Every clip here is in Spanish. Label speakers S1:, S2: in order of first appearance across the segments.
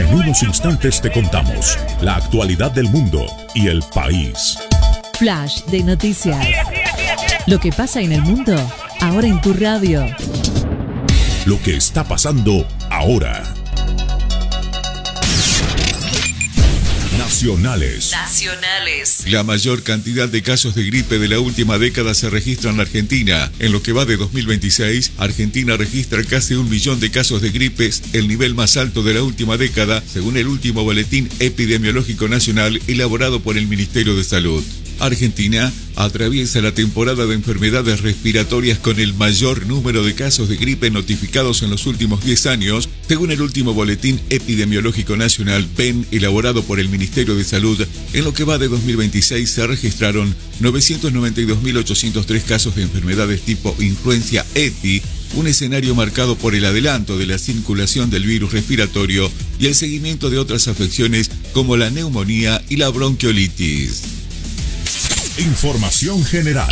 S1: En unos instantes te contamos la actualidad del mundo y el país.
S2: Flash de noticias. Lo que pasa en el mundo, ahora en tu radio.
S1: Lo que está pasando ahora. Nacionales.
S3: La mayor cantidad de casos de gripe de la última década se registra en la Argentina. En lo que va de 2026, Argentina registra casi 1 millón de casos de gripes, el nivel más alto de la última década, según el último boletín epidemiológico nacional elaborado por el Ministerio de Salud. Argentina atraviesa la temporada de enfermedades respiratorias con el mayor número de casos de gripe notificados en los últimos 10 años, según el último boletín epidemiológico nacional BEN elaborado por el Ministerio de Salud. En lo que va de 2026 se registraron 992.803 casos de enfermedades tipo influencia EPI, un escenario marcado por el adelanto de la circulación del virus respiratorio y el seguimiento de otras afecciones como la neumonía y la bronquiolitis.
S1: Información general.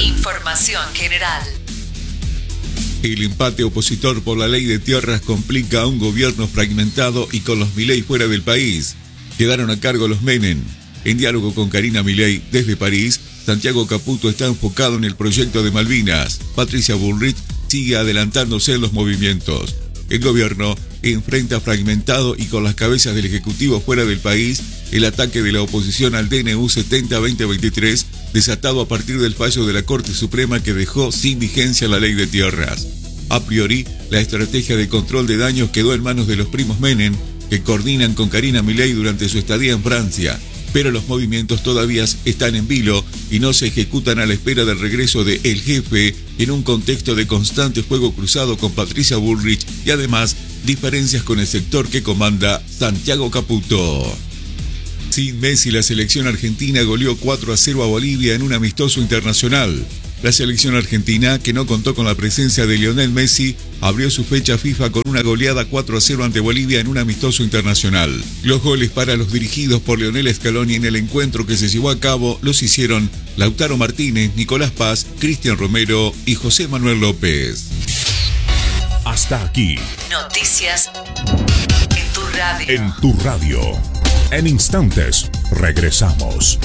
S3: El empate opositor por la ley de tierras complica a un gobierno fragmentado y con los Milei fuera del país. Quedaron a cargo los Menem. En diálogo con Karina Milei desde París, Santiago Caputo está enfocado en el proyecto de Malvinas. Patricia Bullrich sigue adelantándose en los movimientos. El gobierno enfrenta fragmentado y con las cabezas del Ejecutivo fuera del país el ataque de la oposición al DNU 70-2023, desatado a partir del fallo de la Corte Suprema que dejó sin vigencia la ley de tierras. A priori, la estrategia de control de daños quedó en manos de los primos Menem, que coordinan con Karina Milei durante su estadía en Francia, pero los movimientos todavía están en vilo y no se ejecutan a la espera del regreso de El Jefe en un contexto de constante fuego cruzado con Patricia Bullrich y además diferencias con el sector que comanda Santiago Caputo. Sin Messi, la selección argentina goleó 4-0 a Bolivia en un amistoso internacional. La selección argentina, que no contó con la presencia de Lionel Messi, abrió su fecha FIFA con una goleada 4-0 ante Bolivia en un amistoso internacional. Los goles para los dirigidos por Lionel Scaloni en el encuentro que se llevó a cabo los hicieron Lautaro Martínez, Nicolás Paz, Cristian Romero y José Manuel López.
S1: Hasta aquí.
S2: Noticias en tu radio.
S1: En tu radio. En instantes, regresamos.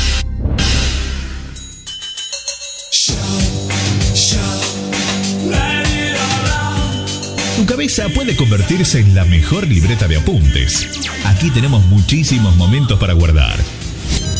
S4: Tu cabeza puede convertirse en la mejor libreta de apuntes. Aquí tenemos muchísimos momentos para guardar.